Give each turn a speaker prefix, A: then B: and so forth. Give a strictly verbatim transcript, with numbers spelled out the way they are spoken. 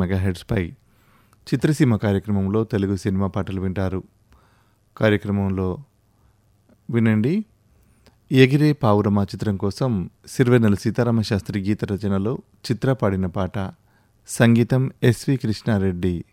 A: మెగాహెడ్స్పై చిత్రసీమ కార్యక్రమంలో తెలుగు సినిమా పాటలు వింటారు. కార్యక్రమంలో వినండి. ఎగిరే పావురమా చిత్రం కోసం సిరివెన్నెల సీతారామశాస్త్రి గీత రచనలో చిత్ర పాడిన పాట. సంగీతం ఎస్వి కృష్ణారెడ్డి.